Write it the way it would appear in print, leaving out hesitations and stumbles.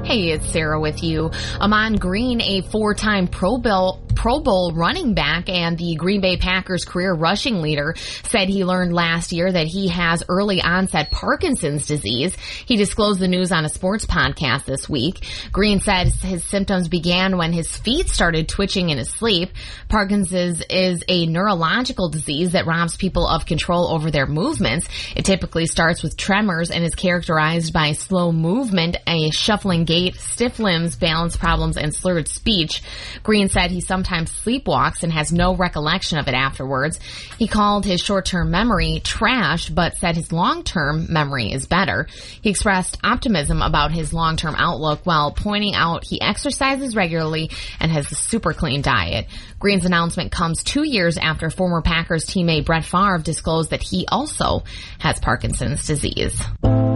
Hey, it's Sarah with you. Ahman Green, a four-time Pro Bowl running back and the Green Bay Packers career rushing leader, said he learned last year that he has early onset Parkinson's disease. He disclosed the news on a sports podcast this week. Green said his symptoms began when his feet started twitching in his sleep. Parkinson's is a neurological disease that robs people of control over their movements. It typically starts with tremors and is characterized by slow movement, a shuffling gait, stiff limbs, balance problems, and slurred speech. Green said he sometimes sleepwalks and has no recollection of it afterwards. He called his short-term memory trash, but said his long-term memory is better. He expressed optimism about his long-term outlook while pointing out he exercises regularly and has a super clean diet. Green's announcement comes 2 years after former Packers teammate Brett Favre disclosed that he also has Parkinson's disease.